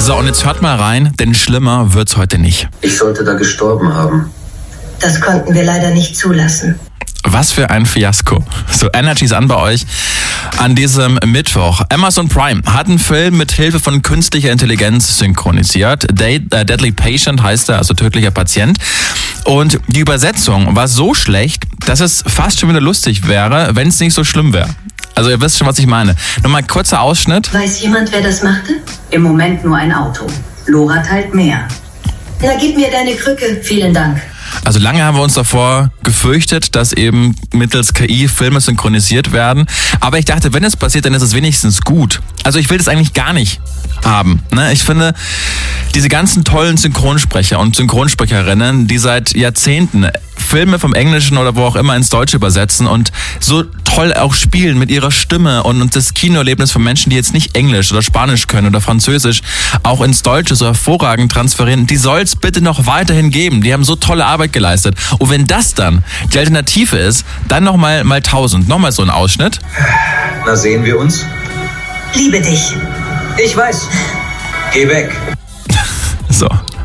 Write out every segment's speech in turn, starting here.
So, und jetzt hört mal rein, denn schlimmer wird's heute nicht. Ich sollte da gestorben haben. Das konnten wir leider nicht zulassen. Was für ein Fiasko. So, Energy ist an bei euch an diesem Mittwoch. Amazon Prime hat einen Film mit Hilfe von künstlicher Intelligenz synchronisiert. Deadly Patient heißt er, also tödlicher Patient. Und die Übersetzung war so schlecht, dass es fast schon wieder lustig wäre, wenn es nicht so schlimm wäre. Also ihr wisst schon, was ich meine. Nochmal kurzer Ausschnitt. Weiß jemand, wer das machte? Im Moment nur ein Auto. Lora teilt mehr. Na, gib mir deine Krücke. Vielen Dank. Also lange haben wir uns davor gefürchtet, dass eben mittels KI Filme synchronisiert werden. Aber ich dachte, wenn es passiert, dann ist es wenigstens gut. Also ich will das eigentlich gar nicht haben. Ne? Ich finde, diese ganzen tollen Synchronsprecher und Synchronsprecherinnen, die seit Jahrzehnten Filme vom Englischen oder wo auch immer ins Deutsche übersetzen und so toll auch spielen mit ihrer Stimme und das Kinoerlebnis von Menschen, die jetzt nicht Englisch oder Spanisch können oder Französisch, auch ins Deutsche so hervorragend transferieren, die soll es bitte noch weiterhin geben. Die haben so tolle Arbeit geleistet. Und wenn das dann die Alternative ist, dann nochmal 1000. Nochmal so ein Ausschnitt. Na, sehen wir uns? Liebe dich. Ich weiß. Geh weg. So.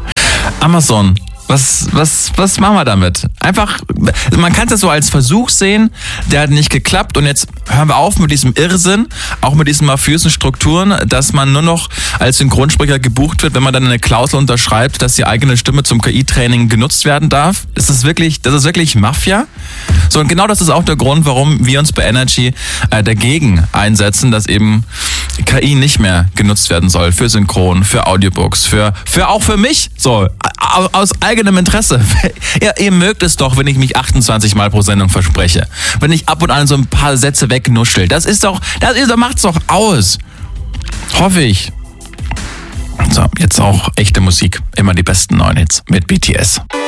Amazon. Was machen wir damit? Einfach, man kann es so als Versuch sehen, der hat nicht geklappt und jetzt hören wir auf mit diesem Irrsinn, auch mit diesen mafiösen Strukturen, dass man nur noch als Synchronsprecher gebucht wird, wenn man dann eine Klausel unterschreibt, dass die eigene Stimme zum KI-Training genutzt werden darf. Das ist wirklich Mafia. So, und genau das ist auch der Grund, warum wir uns bei Energy dagegen einsetzen, dass eben KI nicht mehr genutzt werden soll für Synchron, für Audiobooks, für auch für mich, so, aus eigenem Interesse. Ihr mögt es doch, wenn ich mich 28 Mal pro Sendung verspreche. Wenn ich ab und an so ein paar Sätze wegnuschel. Das macht's doch aus. Hoffe ich. So, jetzt auch echte Musik. Immer die besten neuen Hits mit BTS.